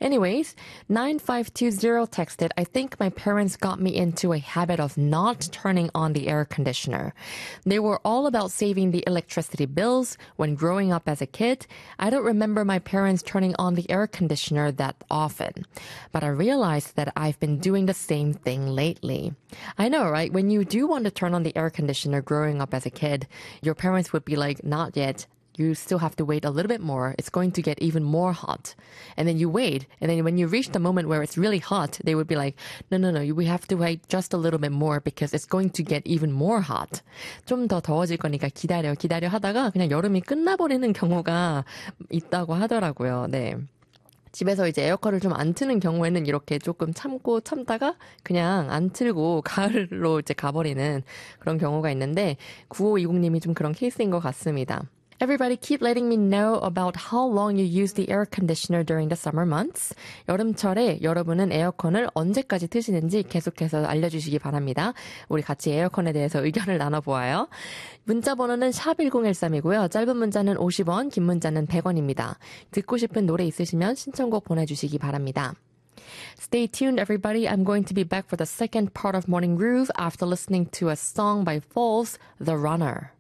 Anyways, 9520 texted, I think my parents got me into a habit of not turning on the air conditioner. They were all about saving the electricity bills when growing up as a kid. I don't remember my parents turning on the air conditioner that often, but I realized that I've been doing the same thing lately. I know, right? When you do want to turn on the air conditioner growing up as a kid, your parents would be like, not yet. You still have to wait a little bit more. It's going to get even more hot. And then you wait. And then when you reach the moment where it's really hot, they would be like, no, we have to wait just a little bit more because it's going to get even more hot. 좀 더 더워질 거니까 기다려 하다가 그냥 여름이 끝나버리는 경우가 있다고 하더라고요. 네. 집에서 이제 에어컨을 좀 안 트는 경우에는 이렇게 조금 참다가 그냥 안 틀고 가을로 이제 가버리는 그런 경우가 있는데 9520님이 좀 그런 케이스인 것 같습니다. Everybody keep letting me know about how long you use the air conditioner during the summer months. 여름철에 여러분은 에어컨을 언제까지 트시는지 계속해서 알려주시기 바랍니다. 우리 같이 에어컨에 대해서 의견을 나눠보아요. 문자 번호는 샵1013이고요. 짧은 문자는 50원, 긴 문자는 100원입니다. 듣고 싶은 노래 있으시면 신청곡 보내주시기 바랍니다. Stay tuned, everybody. I'm going to be back for the second part of Morning Groove after listening to a song by Falls, The Runner.